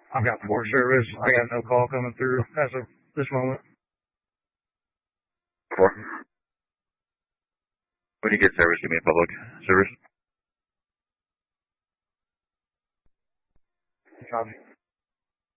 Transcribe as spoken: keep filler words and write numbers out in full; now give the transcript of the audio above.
I've got poor service. I got no call coming through as of this moment. Four. When you get service, give me a public service. Copy.